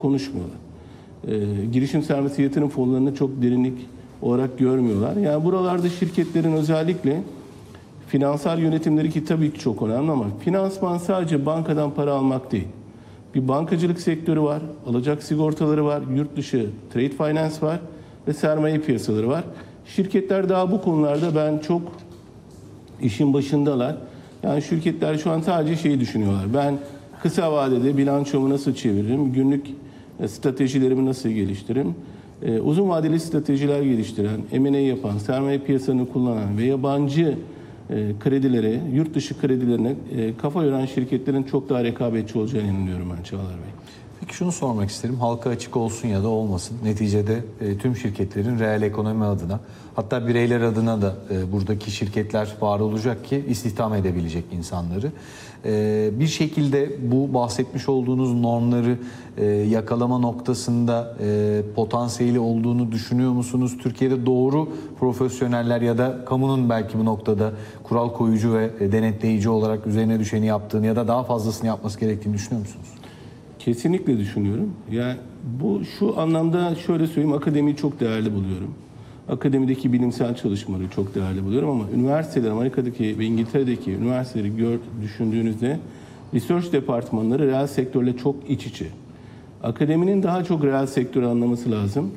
konuşmuyorlar. Girişim sermayesi yatırım fonlarını çok derinlik olarak görmüyorlar. Yani buralarda şirketlerin özellikle finansal yönetimleri, ki tabii ki çok önemli, ama finansman sadece bankadan para almak değil. Bir bankacılık sektörü var, alacak sigortaları var, yurt dışı trade finance var ve sermaye piyasaları var. Şirketler daha bu konularda ben çok işin başındalar. Yani şirketler şu an sadece şeyi düşünüyorlar. Ben kısa vadede bilançomu nasıl çeviririm, günlük stratejilerimi nasıl geliştiririm, uzun vadeli stratejiler geliştiren, M&A yapan, sermaye piyasalarını kullanan ve yabancı kredilere, yurt dışı kredilerine kafa yoran şirketlerin çok daha rekabetçi olacağını inanıyorum ben Çağlar Bey. Peki şunu sormak isterim. Halka açık olsun ya da olmasın. Neticede tüm şirketlerin reel ekonomi adına, hatta bireyler adına da buradaki şirketler var olacak ki istihdam edebilecek insanları. Bir şekilde bu bahsetmiş olduğunuz normları yakalama noktasında potansiyeli olduğunu düşünüyor musunuz? Türkiye'de doğru profesyoneller ya da kamunun belki bu noktada kural koyucu ve denetleyici olarak üzerine düşeni yaptığını ya da daha fazlasını yapması gerektiğini düşünüyor musunuz? Kesinlikle düşünüyorum. Yani bu şu anlamda şöyle söyleyeyim, akademiyi çok değerli buluyorum. Akademideki bilimsel çalışmaları çok değerli buluyorum ama üniversiteler, Amerika'daki ve İngiltere'deki üniversiteleri düşündüğünüzde research departmanları reel sektörle çok iç içe. Akademinin daha çok reel sektörü anlaması lazım.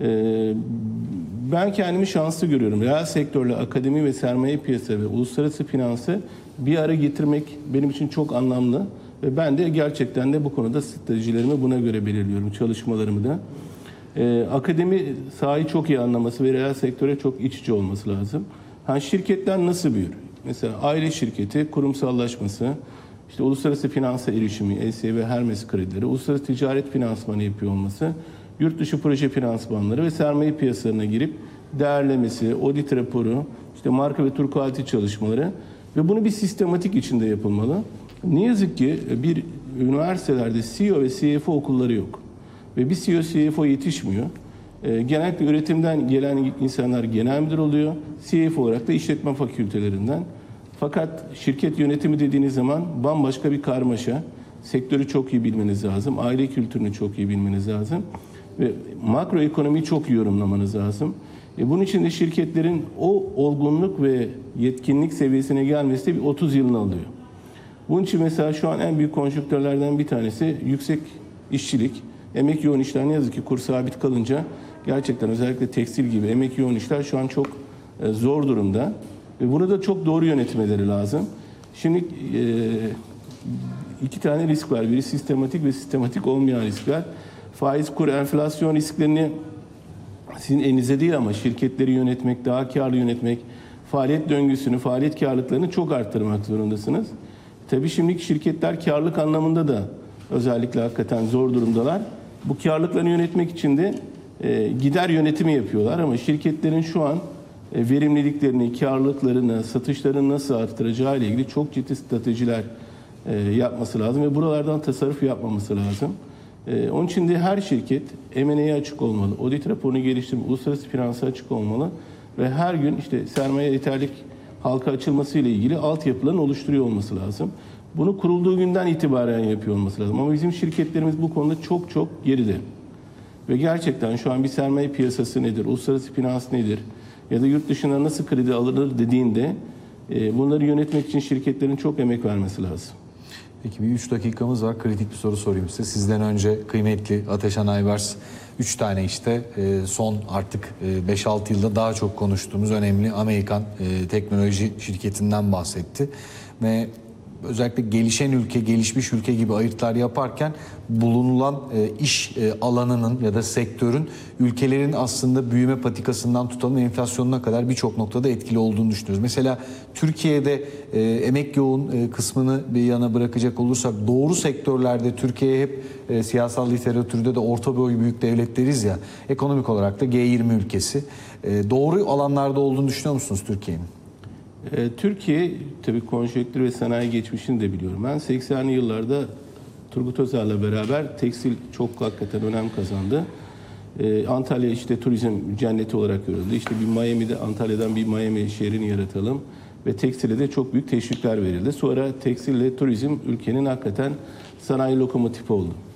Ben kendimi şanslı görüyorum. Reel sektörle akademi ve sermaye piyasa ve uluslararası finansı bir araya getirmek benim için çok anlamlı. Ve ben de gerçekten de bu konuda stratejilerimi buna göre belirliyorum, çalışmalarımı da. Akademi sahayı çok iyi anlaması ve reel sektöre çok iç içe olması lazım. Şirketler nasıl büyür? Mesela aile şirketi, kurumsallaşması, işte uluslararası finansa erişimi, ESG ve Hermes kredileri, uluslararası ticaret finansmanı yapıyor olması, yurt dışı proje finansmanları ve sermaye piyasalarına girip değerlemesi, audit raporu, işte marka ve tur kalite çalışmaları ve bunu bir sistematik içinde yapılmalı. Ne yazık ki bir üniversitelerde CEO ve CFO okulları yok. Ve bir CEO, CFO yetişmiyor. Genellikle üretimden gelen insanlar genel müdür oluyor. CFO olarak da işletme fakültelerinden. Fakat şirket yönetimi dediğiniz zaman bambaşka bir karmaşa. Sektörü çok iyi bilmeniz lazım. Aile kültürünü çok iyi bilmeniz lazım. Ve makro ekonomiyi çok iyi yorumlamanız lazım. Bunun için de şirketlerin o olgunluk ve yetkinlik seviyesine gelmesi de bir 30 yılını alıyor. Bunun için mesela şu an en büyük konjonktürlerden bir tanesi yüksek işçilik. Emek yoğun işler ne yazık ki kur sabit kalınca gerçekten özellikle tekstil gibi emek yoğun işler şu an çok zor durumda. Ve bunu da çok doğru yönetmeleri lazım. Şimdi iki tane risk var. Biri sistematik ve sistematik olmayan riskler. Faiz, kur, enflasyon risklerini sizin elinizde değil ama şirketleri yönetmek, daha karlı yönetmek, faaliyet döngüsünü, faaliyet karlılıklarını çok arttırmak zorundasınız. Tabii şimdiki şirketler karlılık anlamında da özellikle hakikaten zor durumdalar. Bu karlılıklarını yönetmek için de gider yönetimi yapıyorlar ama şirketlerin şu an verimliliklerini, karlılıklarını, satışlarını nasıl arttıracağı ile ilgili çok ciddi stratejiler yapması lazım ve buralardan tasarruf yapmaması lazım. Onun için de her şirket M&A'ye açık olmalı, audit raporunu geliştirme, uluslararası finansa açık olmalı ve her gün işte sermaye yeterlik halka açılması ile ilgili altyapıların oluşturuyor olması lazım. Bunu kurulduğu günden itibaren yapıyor olması lazım. Ama bizim şirketlerimiz bu konuda çok çok geride. Ve gerçekten şu an bir sermaye piyasası nedir, uluslararası finans nedir ya da yurt dışına nasıl kredi alınır dediğinde bunları yönetmek için şirketlerin çok emek vermesi lazım. Peki bir 3 dakikamız var. Kritik bir soru sorayım size. Sizden önce kıymetli Ateşan Aybars 3 tane işte son artık 5-6 yılda daha çok konuştuğumuz önemli Amerikan teknoloji şirketinden bahsetti. Ve özellikle gelişen ülke, gelişmiş ülke gibi ayırtlar yaparken bulunulan iş alanının ya da sektörün ülkelerin aslında büyüme patikasından tutalım enflasyonuna kadar birçok noktada etkili olduğunu düşünüyoruz. Mesela Türkiye'de emek yoğun kısmını bir yana bırakacak olursak doğru sektörlerde Türkiye hep siyasal literatürde de orta boy büyük devlet deriz ya, ekonomik olarak da G20 ülkesi. Doğru alanlarda olduğunu düşünüyor musunuz Türkiye'nin? Türkiye tabii konjonktür ve sanayi geçmişini de biliyorum. Ben 80'li yıllarda Turgut Özal'la beraber tekstil çok hakikaten önem kazandı. Antalya işte turizm cenneti olarak görüldü. İşte bir Miami'de, Antalya'dan bir Miami şehrini yaratalım ve tekstile de çok büyük teşvikler verildi. Sonra tekstille turizm ülkenin hakikaten sanayi lokomotifi oldu.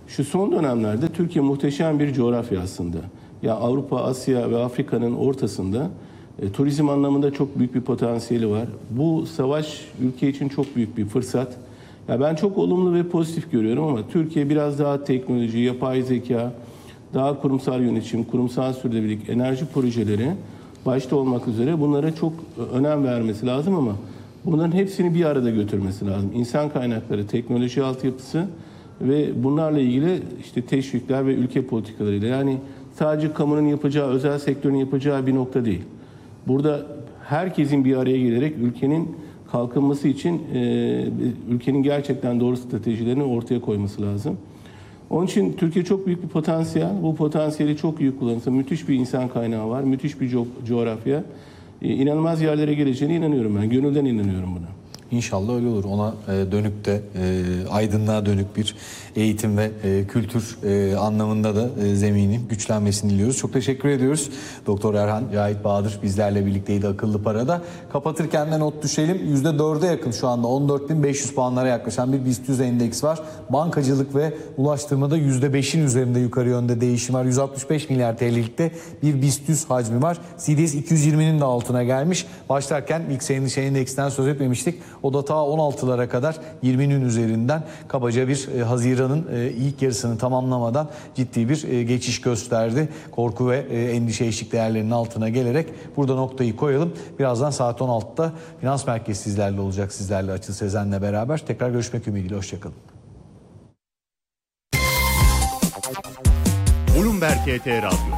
Şu son dönemlerde Türkiye muhteşem bir coğrafya aslında. Ya Avrupa, Asya ve Afrika'nın ortasında turizm anlamında çok büyük bir potansiyeli var. Bu savaş ülke için çok büyük bir fırsat. Ya ben çok olumlu ve pozitif görüyorum ama Türkiye biraz daha teknoloji, yapay zeka, daha kurumsal yönetim, kurumsal sürdürülebilirlik, enerji projeleri başta olmak üzere bunlara çok önem vermesi lazım ama bunların hepsini bir arada götürmesi lazım. İnsan kaynakları, teknoloji altyapısı ve bunlarla ilgili işte teşvikler ve ülke politikalarıyla. Yani sadece kamunun yapacağı, özel sektörün yapacağı bir nokta değil. Burada herkesin bir araya gelerek ülkenin kalkınması için ülkenin gerçekten doğru stratejilerini ortaya koyması lazım. Onun için Türkiye çok büyük bir potansiyel. Bu potansiyeli çok iyi kullanırsa müthiş bir insan kaynağı var, müthiş bir coğrafya. İnanılmaz yerlere geleceğine inanıyorum ben. Gönülden inanıyorum buna. İnşallah öyle olur. Ona dönük de aydınlığa dönük bir eğitim ve kültür anlamında da zeminin güçlenmesini diliyoruz. Çok teşekkür ediyoruz. Doktor Erhan Cahit Bahadır bizlerle birlikteydi Akıllı Para'da. Kapatırken de not düşelim. %4'e yakın şu anda 14.500 puanlara yaklaşan bir BIST 100 endeks var. Bankacılık ve ulaştırmada %5'in üzerinde yukarı yönde değişim var. 165 milyar TL'likte bir BIST 100 hacmi var. CDS 220'nin de altına gelmiş. Başlarken ilk endişe endeksinden söz etmemiştik. O da ta 16'lara kadar 20'nin üzerinden kabaca bir Haziran'ın ilk yarısını tamamlamadan ciddi bir geçiş gösterdi. Korku ve endişe eşik değerlerinin altına gelerek burada noktayı koyalım. Birazdan saat 16'da Finans Merkezi sizlerle olacak. Sizlerle Açıl Sezen'le beraber. Tekrar görüşmek ümidiyle. Hoşçakalın. Bloomberg TT Radyo.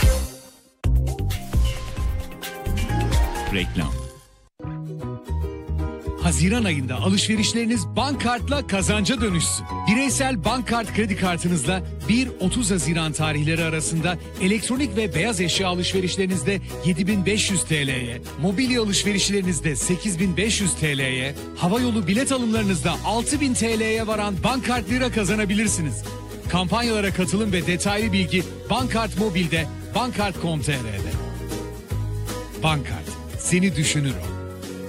Reklam. Haziran ayında alışverişleriniz Bankkart'la kazanca dönüşsün. Bireysel Bankkart kredi kartınızla 1-30 Haziran tarihleri arasında elektronik ve beyaz eşya alışverişlerinizde 7.500 TL'ye, mobilya alışverişlerinizde 8.500 TL'ye, havayolu bilet alımlarınızda 6.000 TL'ye varan Bankkart lira kazanabilirsiniz. Kampanyalara katılım ve detaylı bilgi Bankkart Mobil'de, bankkart.com.tr'de. Bankkart, seni düşünür o.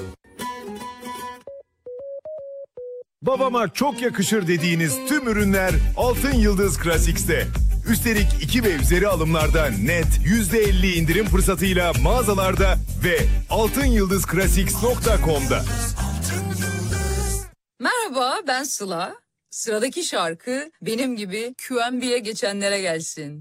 Babama çok yakışır dediğiniz tüm ürünler Altın Yıldız Classics'te. Üstelik 2 ve üzeri alımlarda net %50 indirim fırsatıyla mağazalarda ve altınyıldızclassics.com'da. Merhaba, ben Sıla. Sıradaki şarkı benim gibi QMB'ye geçenlere gelsin.